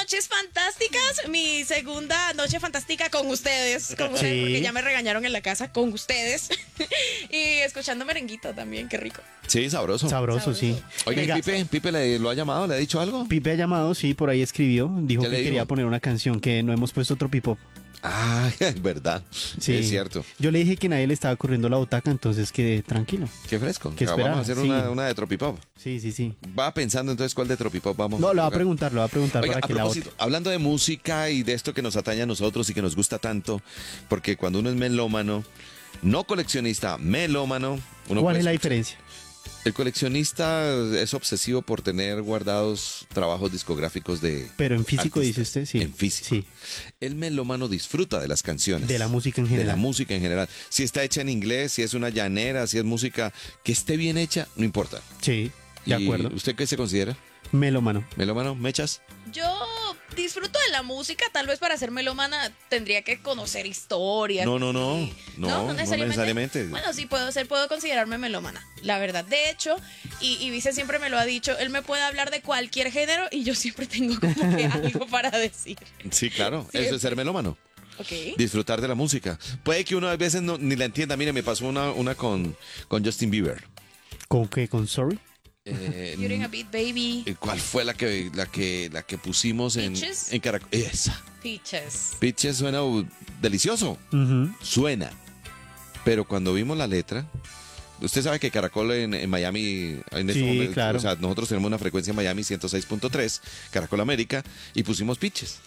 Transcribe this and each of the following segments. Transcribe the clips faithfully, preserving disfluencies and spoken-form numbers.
noches fantásticas. Mi segunda noche fantástica con ustedes, con ustedes Sí. porque ya me regañaron en la casa con ustedes. Y escuchando merenguito también, qué rico. Sí, sabroso. Sabroso, sí. Oiga, ¿y Venga, Pipe, Pipe le, lo ha llamado? ¿Le ha dicho algo? Pipe ha llamado, sí, por ahí escribió. Dijo ¿Qué que le dijo? quería poner una canción, que no hemos puesto tropipop. Ah, es verdad. Sí. Es cierto. Yo le dije que nadie le estaba corriendo la butaca, entonces que tranquilo. Qué fresco. ¿Qué Ah, vamos esperaba? a hacer Sí. una, una de Tropipop. Sí, sí, sí. Va pensando entonces cuál de Tropipop vamos No, a le va a tocar. preguntar, le va a preguntar Oiga, para a que la propósito, vote. hablando de música y de esto que nos atañe a nosotros y que nos gusta tanto, porque cuando uno es melómano, no coleccionista, melómano, uno ¿Cuál puede es la escuchar. diferencia? El coleccionista es obsesivo por tener guardados trabajos discográficos de... Pero en físico, artistas. dice usted, sí. En físico. Sí, El melómano disfruta de las canciones. de la música en De la general. música en general. Si está hecha en inglés, si es una llanera, si es música que esté bien hecha, no importa. Sí, de ¿Y acuerdo. ¿Usted qué se considera? Melómano. ¿Melómano? ¿Mechas? Yo disfruto de la música, tal vez para ser melómana tendría que conocer historias. No, no, no. Y- No, no necesariamente. Bueno, sí puedo ser, puedo considerarme melómana, la verdad. De hecho, y, y Vice siempre me lo ha dicho, él me puede hablar de cualquier género y yo siempre tengo como que algo para decir. Sí, claro. Sí. Eso es ser melómano. Ok. Disfrutar de la música. Puede que uno a veces no, ni la entienda. Mire, me pasó una, una con, con Justin Bieber. ¿Con qué? ¿Con Sorry? Eh, You're in a beat, baby. ¿Cuál fue la que, la que, la que pusimos en, Peaches. en Caracol? Esa. Peaches. Pitches suena uh, delicioso. Ujú. Suena. Pero cuando vimos la letra, usted sabe que Caracol en, en Miami, en este Sí, momento, claro. o sea, nosotros tenemos una frecuencia en Miami ciento seis punto tres, Caracol América, y pusimos pitches.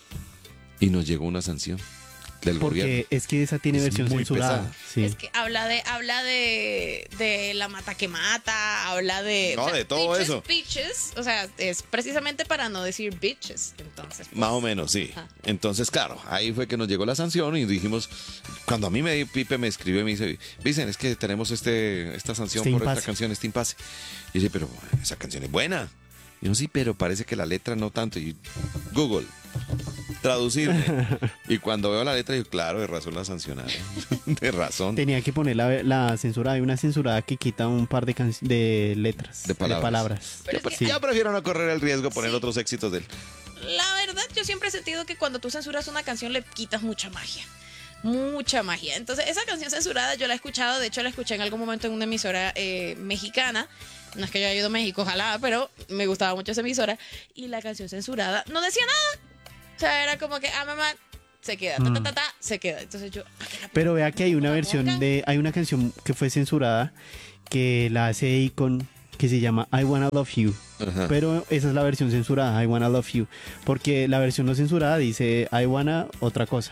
Y nos llegó una sanción del gobierno. Porque es que esa tiene Es versión muy censurada. pesada. Sí. Es que habla de, habla de, de la mata que mata, habla de. No, de todo bitches, eso. Bitches, o sea, es precisamente para no decir bitches. Entonces, pues, Más o menos, sí. Ajá. Entonces, claro, ahí fue que nos llegó la sanción y dijimos, cuando a mí me Pipe me escribió y me dice, dicen, es que tenemos este esta sanción Este por impasse. esta canción, este impasse. Y dice, pero esa canción es buena. Y yo, sí, pero parece que la letra no tanto. Y Google, traducirme. Y cuando veo la letra, digo, claro, de razón la sancionaron. De razón. Tenía que poner la, la censurada. Hay una censurada que quita un par de, can- de letras. De palabras. Pero Yo, es que- ya prefiero no correr el riesgo de poner Sí. otros éxitos de él. la verdad, yo siempre he sentido que cuando tú censuras una canción le quitas mucha magia. Mucha magia. Entonces, esa canción censurada yo la he escuchado, de hecho la escuché en algún momento en una emisora eh, mexicana. No es que yo haya ido a México, ojalá, pero me gustaba mucho esa emisora. Y la canción censurada no decía nada. O sea, era como que, ah, mamá, se queda, ta, ta, ta, ta, se queda. Entonces yo... Pero vea que hay una ¿La versión boca? de. Hay una canción que fue censurada que la hace Akon que se llama I Wanna Love You. Ajá. Pero esa es la versión censurada, I Wanna Love You. Porque la versión no censurada dice I Wanna otra cosa.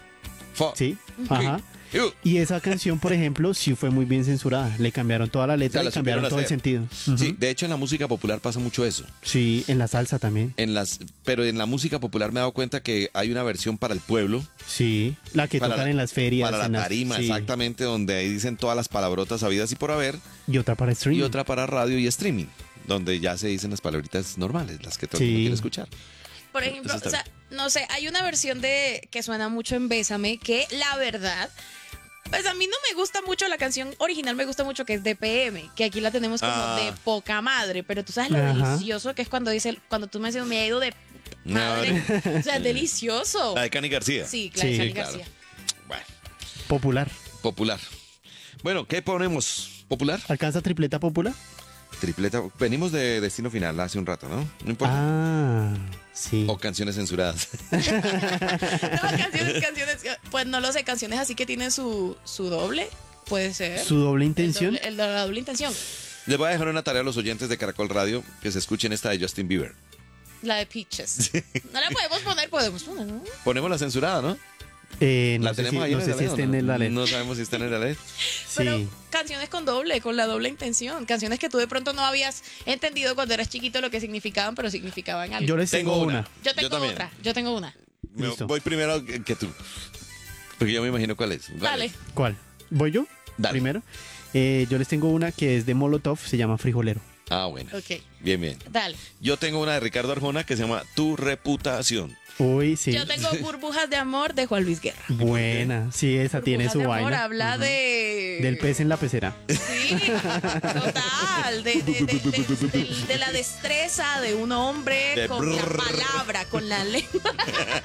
Fo- ¿Sí? Ajá. Iu. Y esa canción, por ejemplo, sí fue muy bien censurada. Le cambiaron toda la letra O sea, la y cambiaron supieron todo el hacer. sentido. Ujú. Sí, de hecho en la música popular pasa mucho eso. Sí, en la salsa también. En las, pero en la música popular me he dado cuenta que hay una versión para el pueblo, Sí, la que para tocan la- en las ferias. para la en las- tarima, sí. exactamente, donde ahí dicen todas las palabrotas habidas y por haber, Y otra para streaming. y otra para radio y streaming, donde ya se dicen las palabritas normales, las que todo el Sí. mundo quiere escuchar. Por ejemplo, Eso está o sea, no sé, hay una versión de que suena mucho en Bésame que la verdad, pues a mí no me gusta mucho la canción original, me gusta mucho que es de P M, que aquí la tenemos como Ah. de poca madre, pero tú sabes lo Ajá. delicioso que es cuando dice, cuando tú me dices me ha ido de No, madre, o sea, delicioso. La de Cani García. Sí, claro, Sí, Cani claro. García. Bueno, Popular. popular. Bueno, ¿qué ponemos? ¿Popular? ¿Alcanza tripleta popular? Tripleta. Venimos de Destino Final hace un rato, ¿no? No importa. Ah, sí. O canciones censuradas. No, canciones, canciones, pues no lo sé, canciones así que tienen su, su doble, puede ser. ¿Su doble El intención? doble- el de la doble intención. Les voy a dejar una tarea a los oyentes de Caracol Radio que se escuchen esta de Justin Bieber. La de Peaches. No la podemos poner, podemos poner, ¿no? Ponemos la censurada, ¿no? Eh, no La sé si, tenemos ahí no en sé el si aled, esté ¿o no? en la letra. No sabemos si está en el aled. Pero Sí. canciones con doble, con la doble intención. Canciones que tú de pronto no habías entendido cuando eras chiquito lo que significaban, pero significaban algo. Yo les tengo, Tengo una. una. Yo tengo Yo también. otra, yo tengo una. Me- Listo. Voy primero que tú. Porque yo me imagino cuál es. ¿Cuál Dale. es? ¿Cuál? ¿Voy yo? Dale. Primero. Eh, yo les tengo una que es de Molotov, se llama Frijolero. Ah, bueno. Ok, Bien, bien. dale. Yo tengo una de Ricardo Arjona que se llama Tu reputación. Uy, sí. Yo tengo Burbujas de Amor de Juan Luis Guerra. Buena. Sí, esa tiene Burbujas su de Amor vaina. habla de... Del pez en la pecera. Sí, total, de, de- de- de- de- de la destreza de un hombre De con la brrr. palabra, con la lengua.